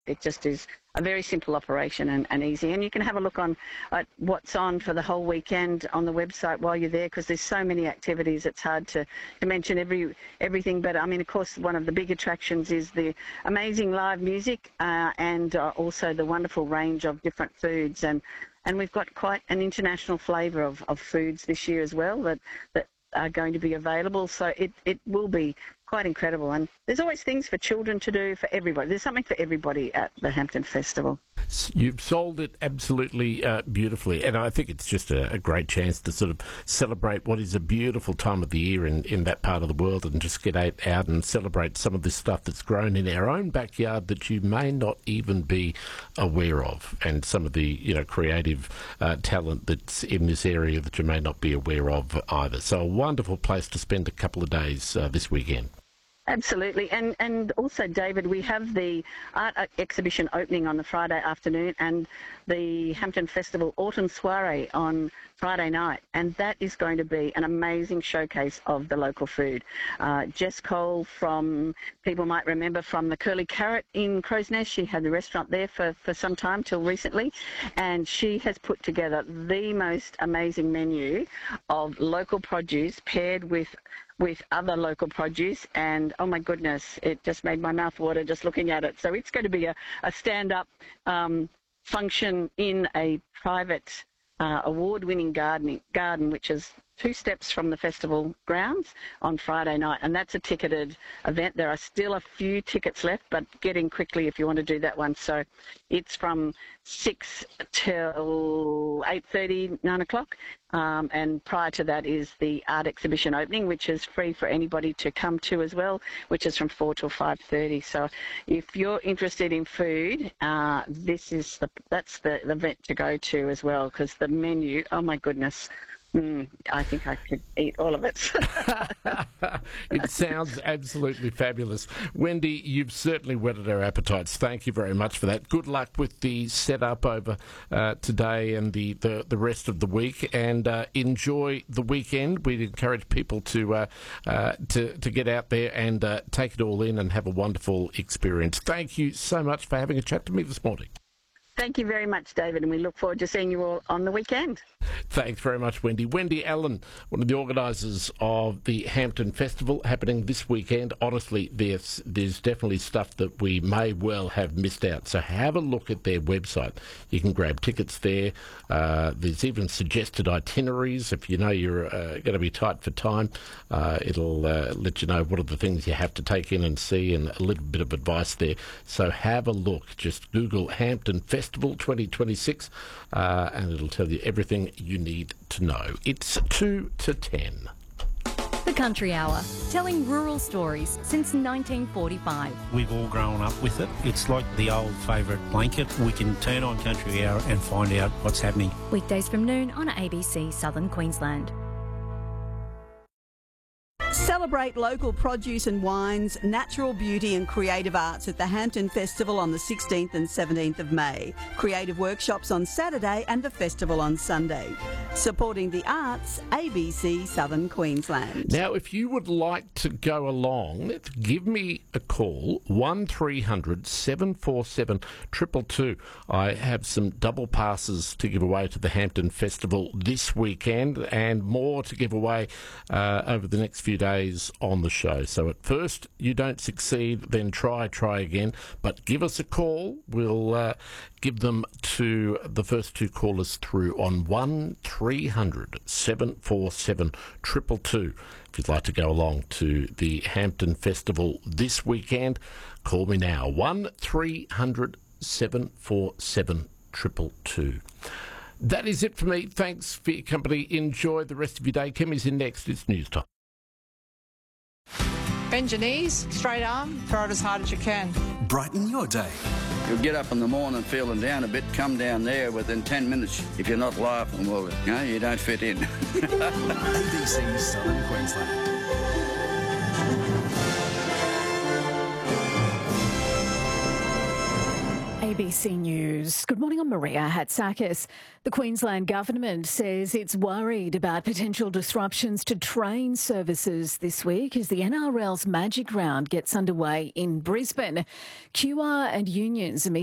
it just is a very simple operation and easy. And you can have a look on at what's on for the whole weekend on the website while you're there, because there's so many activities. It's hard to mention everything. But, I mean, of course, one of the big attractions is the amazing live music and also the wonderful range of different foods. And we've got quite an international flavour of foods this year as well that are going to be available. So it will be quite incredible. And there's always things for children to do, for everybody. There's something for everybody at the Hampton Festival. You've sold it absolutely beautifully, and I think it's just a great chance to sort of celebrate what is a beautiful time of the year in that part of the world, and just get out and celebrate some of this stuff that's grown in our own backyard that you may not even be aware of, and some of the creative talent that's in this area that you may not be aware of either. So a wonderful place to spend a couple of days this weekend. Absolutely. And also, David, we have the art exhibition opening on the Friday afternoon and the Hampton Festival Autumn Soiree on Friday night. And that is going to be an amazing showcase of the local food. Jess Cole, people might remember from the Curly Carrot in Crow's Nest. She had the restaurant there for some time till recently. And she has put together the most amazing menu of local produce paired with other local produce, and oh my goodness, it just made my mouth water just looking at it. So it's going to be a stand-up function in a private award-winning garden, which is 2 steps from the festival grounds on Friday night, and that's a ticketed event. There are still a few tickets left, but get in quickly if you want to do that one. So it's from 6 till 8:30, 9 o'clock, and prior to that is the art exhibition opening, which is free for anybody to come to as well, which is from 4 till 5:30. So if you're interested in food, that's the event to go to as well, because the menu, oh my goodness, I think I could eat all of it. It sounds absolutely fabulous. Wendy, you've certainly whetted our appetites. Thank you very much for that. Good luck with the setup over today and the rest of the week, and enjoy the weekend. We'd encourage people to get out there and take it all in and have a wonderful experience. Thank you so much for having a chat to me this morning. Thank you very much, David, and we look forward to seeing you all on the weekend. Thanks very much, Wendy. Wendy Allen, one of the organisers of the Hampton Festival happening this weekend. Honestly, there's definitely stuff that we may well have missed out. So have a look at their website. You can grab tickets there. There's even suggested itineraries. If you know you're going to be tight for time, it'll let you know what are the things you have to take in and see, and a little bit of advice there. So have a look. Just Google Hampton Festival 2026 and it'll tell you everything you need to know. It's 2 to 10. The Country Hour, telling rural stories since 1945. We've all grown up with it. It's like the old favourite blanket. We can turn on Country Hour and find out what's happening. Weekdays from noon on ABC Southern Queensland. Celebrate local produce and wines, natural beauty and creative arts at the Hampton Festival on the 16th and 17th of May. Creative workshops on Saturday and the festival on Sunday. Supporting the arts, ABC Southern Queensland. Now, if you would like to go along, give me a call, 1300 747 222. I have some double passes to give away to the Hampton Festival this weekend, and more to give away over the next few days on the show. So at first you don't succeed, then try again, but give us a call. We'll give them to the first 2 callers through on 1300 747 222. If you'd like to go along to the Hampton Festival this weekend, call me now, 1300 747 222. That is it for me. Thanks for your company. Enjoy the rest of your day. Kemi's in next. It's News Time. Bend your knees, straight arm, throw it as hard as you can. Brighten your day. You'll get up in the morning feeling down a bit, come down there within 10 minutes. If you're not laughing, well, you don't fit in. ABC Southern Queensland. ABC News. Good morning, I'm Maria Hatzakis. The Queensland Government says it's worried about potential disruptions to train services this week as the NRL's Magic Round gets underway in Brisbane. QR and unions are